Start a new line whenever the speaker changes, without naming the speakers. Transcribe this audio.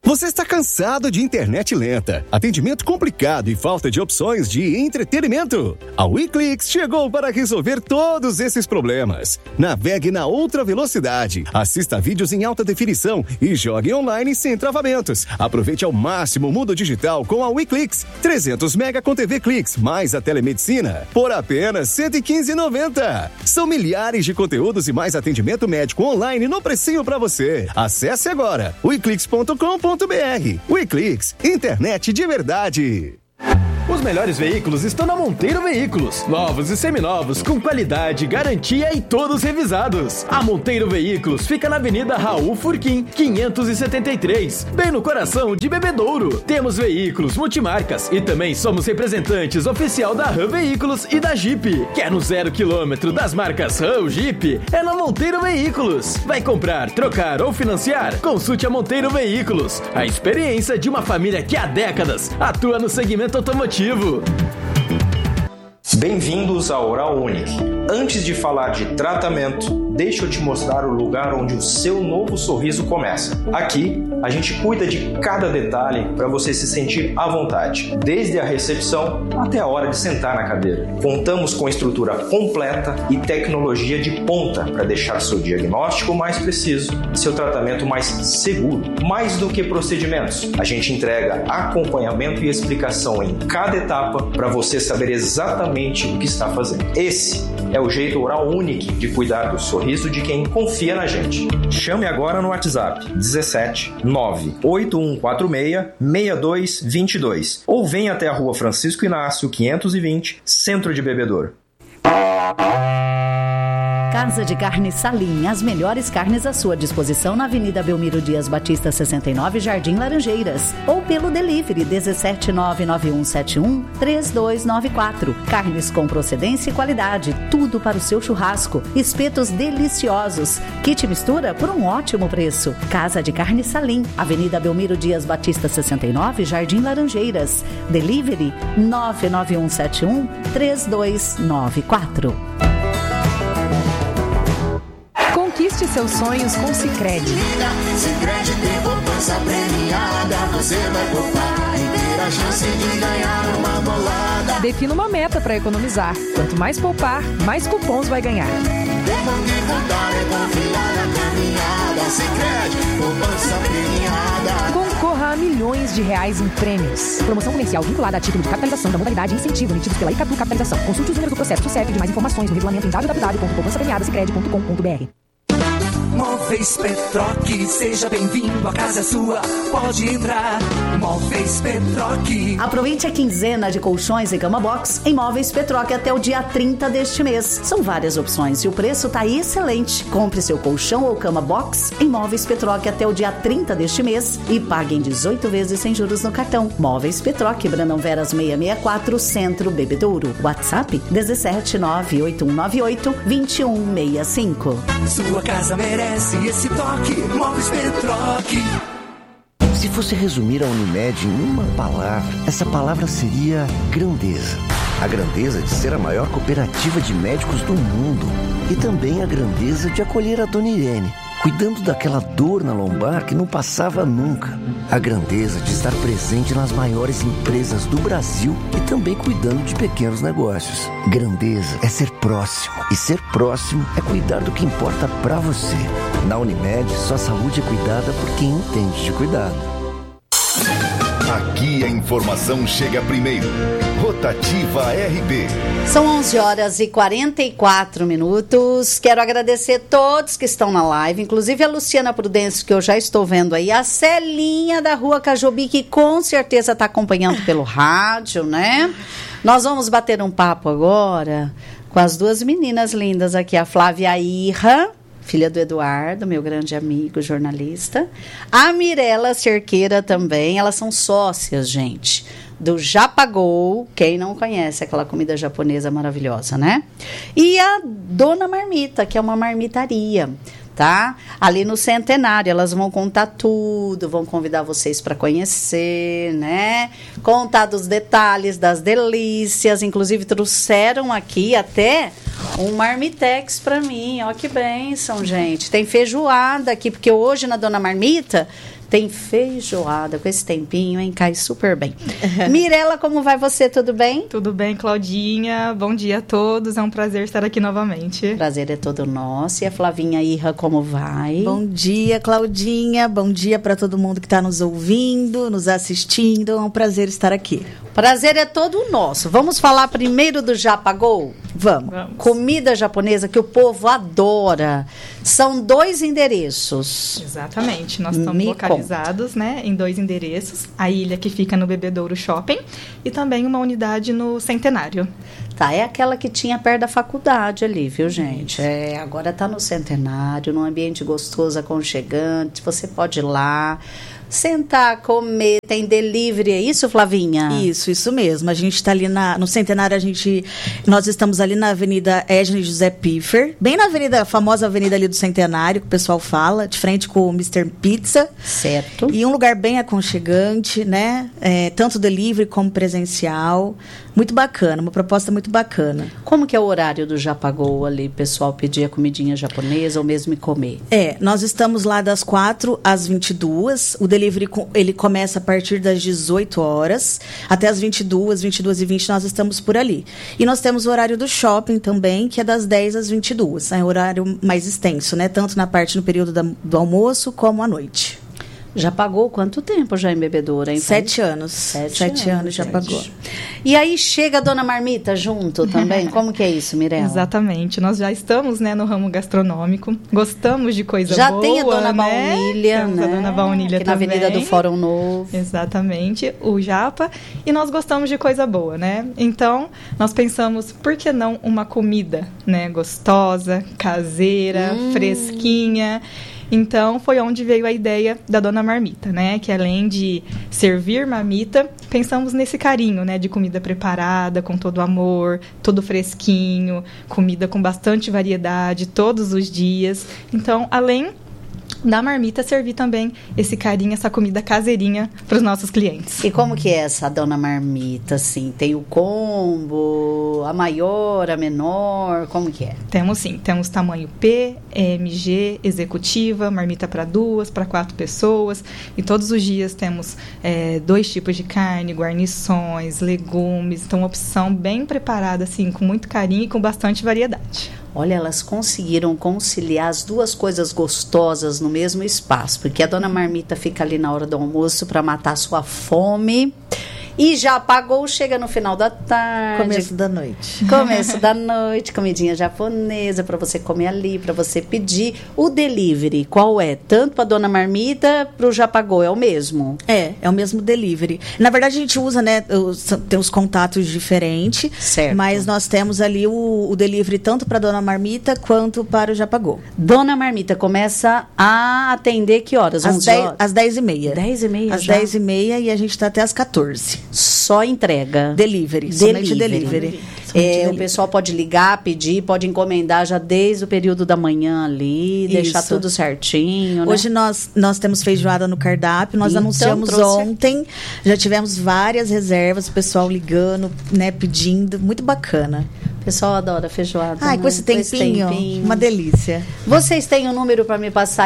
Você está cansado de internet lenta, atendimento complicado e falta de opções de entretenimento? A WeClix chegou para resolver todos esses problemas. Navegue na outra velocidade, assista vídeos em alta definição e jogue online sem travamentos. Aproveite ao máximo o mundo digital com a WeClix. 300 mega com TV Clix, mais a telemedicina, por apenas R$ 115,90. São milhares de conteúdos e mais atendimento médico online no precinho para você. Acesse agora weclix.com.br. WeClix, internet de verdade.
Os melhores veículos estão na Monteiro Veículos. Novos e seminovos, com qualidade, garantia e todos revisados. A Monteiro Veículos fica na Avenida Raul Furquim, 573, bem no coração de Bebedouro. Temos veículos multimarcas e também somos representantes oficial da Ram Veículos e da Jeep. Quer no 0 km das marcas Ram ou Jeep? É na Monteiro Veículos. Vai comprar, trocar ou financiar? Consulte a Monteiro Veículos. A experiência de uma família que há décadas atua no segmento automotivo.
Bem-vindos à Oral Unique. Antes de falar de tratamento, deixa eu te mostrar o lugar onde o seu novo sorriso começa. Aqui, a gente cuida de cada detalhe para você se sentir à vontade, desde a recepção até a hora de sentar na cadeira. Contamos com estrutura completa e tecnologia de ponta para deixar seu diagnóstico mais preciso e seu tratamento mais seguro. Mais do que procedimentos, a gente entrega acompanhamento e explicação em cada etapa para você saber exatamente o que está fazendo. Esse é o jeito Oral Unique de cuidar do sorriso de quem confia na gente. Chame agora no WhatsApp 17 98146 6222 ou venha até a Rua Francisco Inácio 520, Centro de Bebedouro.
Casa de Carne Salim, as melhores carnes à sua disposição na Avenida Belmiro Dias Batista 69, Jardim Laranjeiras, ou pelo delivery 17991713294. Carnes com procedência e qualidade, tudo para o seu churrasco. Espetos deliciosos, kit mistura por um ótimo preço. Casa de Carne Salim, Avenida Belmiro Dias Batista 69, Jardim Laranjeiras. Delivery 991713294.
Conquiste seus sonhos com Sicredi.
Sicredi tem poupança premiada, você vai poupar e ter a chance de ganhar uma bolada.
Defina uma meta para economizar. Quanto mais poupar, mais cupons vai ganhar.
É bom de contar, é confiar na caminhada. Sicredi, poupança premiada.
Concorra a milhões de reais em prêmios. Promoção comercial vinculada a título de capitalização da modalidade e incentivo emitidos pela Icatu Capitalização. Consulte os números do processo do CEP e de mais informações no regulamento em www.poupançapremiadasicredi.com.br.
Móveis Petroc, seja bem-vindo, a casa é sua, pode entrar. Móveis Petroc.
Aproveite a quinzena de colchões e cama box em Móveis Petroc até o dia 30 deste mês. São várias opções e o preço tá excelente. Compre seu colchão ou cama box em Móveis Petroc até o dia 30 deste mês e pague em 18 vezes sem juros no cartão. Móveis Petroc, Brandão Veras 664, Centro, Bebedouro. WhatsApp 17998982165.
Sua casa merece esse toque, Móveis Petroc.
Se fosse resumir a Unimed em uma palavra, essa palavra seria grandeza. A grandeza de ser a maior cooperativa de médicos do mundo. E também a grandeza de acolher a Dona Irene, cuidando daquela dor na lombar que não passava nunca. A grandeza de estar presente nas maiores empresas do Brasil e também cuidando de pequenos negócios. Grandeza é ser próximo. E ser próximo é cuidar do que importa pra você. Na Unimed, sua saúde é cuidada por quem entende de cuidado.
Aqui a informação chega primeiro. Rotativa RB.
São 11h44. Quero agradecer a todos que estão na live, inclusive a Luciana Prudêncio, que eu já estou vendo aí, a Celinha da Rua Cajobi, que com certeza está acompanhando pelo rádio, né? Nós vamos bater um papo agora com as duas meninas lindas aqui, a Flávia Irra, filha do Eduardo, meu grande amigo jornalista. A Mirella Cerqueira também, elas são sócias, gente, do Japagol, quem não conhece aquela comida japonesa maravilhosa, né? E a Dona Marmita, que é uma marmitaria, tá? Ali no Centenário, elas vão contar tudo, vão convidar vocês para conhecer, né? Contar dos detalhes, das delícias, inclusive trouxeram aqui até um marmitex para mim, ó que bênção, gente. Tem feijoada aqui, porque hoje na Dona Marmita Tem feijoada com esse tempinho, hein? Cai super bem. Mirela, como vai você? Tudo bem?
Tudo bem, Claudinha. Bom dia a todos. É um prazer estar aqui novamente.
Prazer é todo nosso. E a Flavinha Irra, como vai?
Bom dia, Claudinha. Bom dia para todo mundo que está nos ouvindo, nos assistindo. É um prazer estar aqui.
Prazer é todo nosso. Vamos falar primeiro do Japagol?
Vamos.
Comida japonesa que o povo adora. São 2 endereços.
Exatamente. Nós estamos localizados, né, em 2 endereços. A ilha que fica no Bebedouro Shopping e também uma unidade no Centenário.
Tá, é aquela que tinha perto da faculdade ali, viu, gente? Agora tá no Centenário, num ambiente gostoso, aconchegante. Você pode ir lá, sentar, comer, tem delivery, é isso, Flavinha?
Isso mesmo. A gente está ali no Centenário, nós estamos ali na Avenida Edna José Piffer, bem na famosa avenida ali do Centenário, que o pessoal fala, de frente com o Mr. Pizza.
Certo.
E um lugar bem aconchegante, né? Tanto delivery como presencial. Muito bacana, uma proposta muito bacana.
Como que é o horário do Japagol ali? O pessoal pedir a comidinha japonesa ou mesmo comer?
Nós estamos lá das 4 às 22. O delivery ele começa a partir das 18 horas até as 22h20 nós estamos por ali. E nós temos o horário do shopping também, que é das 10 às 22. É um horário mais extenso, né? Tanto no período do almoço como à noite.
Já pagou quanto tempo já em Bebedouro, hein?
7 anos. 7 anos já pagou.
E aí chega a Dona Marmita junto também? Como que é isso, Mirela?
Exatamente. Nós já estamos, né, no ramo gastronômico. Gostamos de coisa boa,
Já tem a Dona Baunilha,
Temos
né?
a Dona Baunilha
aqui na
também.
Avenida do Fórum Novo.
Exatamente. O Japa. E nós gostamos de coisa boa, né? Então, nós pensamos, por que não uma comida, né? Gostosa, caseira, fresquinha. Então, foi onde veio a ideia da Dona Marmita, né? Que além de servir marmita, pensamos nesse carinho, né? De comida preparada, com todo amor, todo fresquinho, comida com bastante variedade, todos os dias. Então, além da marmita, servir também esse carinho, essa comida caseirinha para os nossos clientes.
E como que é essa Dona Marmita, assim? Tem o combo, a maior, a menor, como que é?
Temos sim, temos tamanho P, MG, executiva, marmita para 2, para 4 pessoas. E todos os dias temos 2 tipos de carne, guarnições, legumes. Então, uma opção bem preparada, assim, com muito carinho e com bastante variedade.
Olha, elas conseguiram conciliar as 2 coisas gostosas no mesmo espaço, porque a Dona Marmita fica ali na hora do almoço para matar a sua fome. E Japagol chega no final da tarde.
Começo da noite.
Começo da noite, comidinha japonesa para você comer ali, para você pedir. O delivery, qual é? Tanto para Dona Marmita, para o Japagol, é o mesmo?
É o mesmo delivery. Na verdade, a gente usa, né, tem os contatos diferentes,
certo.
Mas nós temos ali o delivery tanto para Dona Marmita quanto para o Japagol.
Dona Marmita começa a atender que horas?
Às 10h30.
10h30
Às
já?
10h30 e a gente está até às 14h.
Só entrega?
Delivery. Somente delivery.
O pessoal pode ligar, pedir, pode encomendar já desde o período da manhã ali, deixar tudo certinho, né?
Hoje nós temos feijoada no cardápio, nós anunciamos ontem, já tivemos várias reservas, o pessoal ligando, né, pedindo, muito bacana.
O pessoal adora feijoada.
Com esse tempinho, uma delícia.
Vocês têm um número para me passar